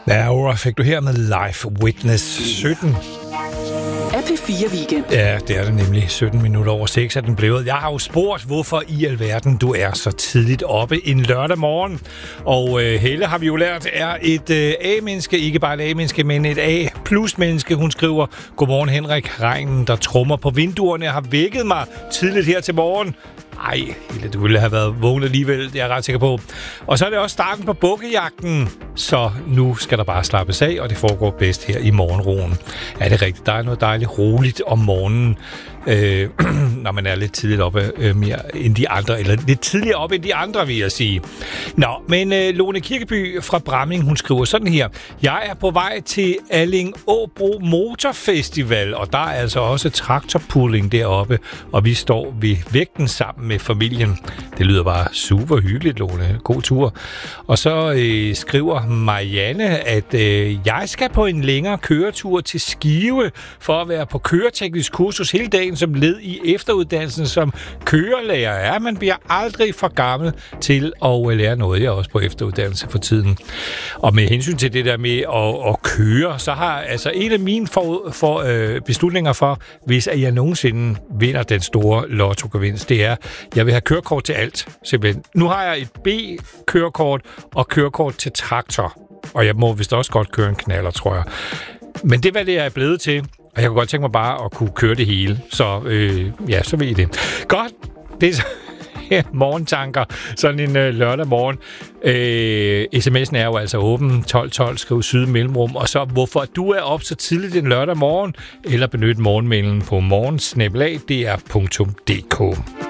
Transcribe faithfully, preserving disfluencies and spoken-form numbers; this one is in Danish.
Laura fik du her med Live Witness sytten. A P fire Weekend. Ja, det er det nemlig. sytten minutter over seks er den blevet. Jeg har jo spurgt, hvorfor i alverden du er så tidligt oppe en lørdag morgen. Og øh, Helle har vi jo lært er et øh, A-menneske, ikke bare et A-menneske, men et A-plus-menneske. Hun skriver, godmorgen Henrik, regnen der trummer på vinduerne har vækket mig tidligt her til morgen. Ej, Helle, du ville have været vågen alligevel, det er jeg ret sikker på. Og så er det også starten på bukkejagten, så nu skal der bare slappes af, og det foregår bedst her i morgenroen. Ja, det er rigtigt. Der er noget dejligt roligt om morgenen, øh, når man er lidt tidligt oppe øh, mere end de andre, eller lidt tidligere oppe end de andre, vil jeg sige. Nå, men øh, Lone Kirkeby fra Bramming, hun skriver sådan her. Jeg er på vej til Alling-Åbro Motorfestival, og der er altså også traktorpulling deroppe, og vi står ved vægten sammen med familien. Det lyder bare super hyggeligt, Lone. God tur. Og så øh, skriver Marianne, at øh, jeg skal på en længere køretur til Skive for at være på køreteknisk kursus hele dagen som led i efteruddannelsen som kørelærer. Ja, man bliver aldrig for gammel til at lære noget. Jeg er også på efteruddannelse for tiden. Og med hensyn til det der med at, at køre, så har altså en af mine for, for, øh, beslutninger for, hvis at jeg nogensinde vinder den store lottogevinst, det er, jeg vil have kørekort til alt, simpelthen. Nu har jeg et B-kørekort og kørekort til traktor, og jeg må vist også godt køre en knaller, tror jeg. Men det er, hvad det er blevet til, og jeg kunne godt tænke mig bare at kunne køre det hele. Så øh, ja, så ved I det. Godt, det er så morgentanker, sådan en øh, lørdag morgen. Øh, sms'en er jo altså åben, tolv tolv, skriv syd mellemrum, og så hvorfor du er op så tidligt en lørdag morgen, eller benyt morgenmailen på morgen snabel-a d r punktum d k.